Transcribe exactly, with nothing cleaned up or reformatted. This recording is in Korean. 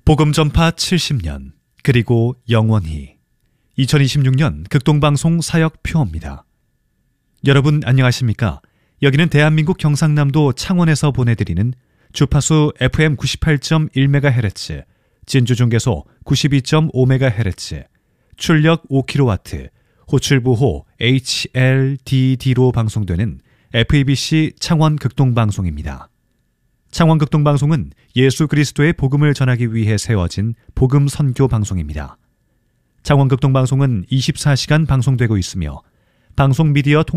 복음 전파 칠십 년, 그리고 영원히. 이천이십육 년 극동방송 사역 표어입니다. 여러분 안녕하십니까? 여기는 대한민국 경상남도 창원에서 보내드리는 주파수 에프엠 구십팔 점 일 메가헤르츠, 진주중계소 구십이 점 오 메가헤르츠, 출력 오 킬로와트, 호출부호 에이치엘디디로 방송되는 에프이비씨 창원 극동방송입니다. 창원 극동방송은 예수 그리스도의 복음을 전하기 위해 세워진 복음 선교 방송입니다. 창원 극동방송은 이십사 시간 방송되고 있으며 방송 미디어 통